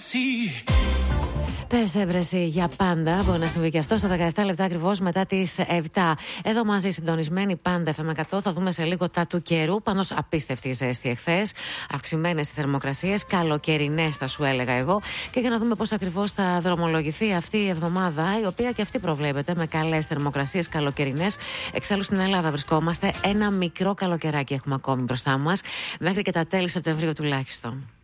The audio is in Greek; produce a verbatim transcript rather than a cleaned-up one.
Περσέβρεση για πάντα. Μπορεί να συμβεί και αυτό στα δεκαεπτά λεπτά ακριβώς μετά τις επτά. Εδώ μαζί συντονισμένοι πάντα εφ εμ εκατό. Θα δούμε σε λίγο τα του καιρού. Πανώς απίστευτη ζέστη εχθές. Αυξημένες οι θερμοκρασίες. Καλοκαιρινές θα σου έλεγα εγώ. Και για να δούμε πώς ακριβώς θα δρομολογηθεί αυτή η εβδομάδα, η οποία και αυτή προβλέπεται με καλές θερμοκρασίες καλοκαιρινές. Εξάλλου στην Ελλάδα βρισκόμαστε. Ένα μικρό καλοκαιράκι έχουμε ακόμη μπροστά μας. Μέχρι και τα τέλη Σεπτεμβρίου τουλάχιστον.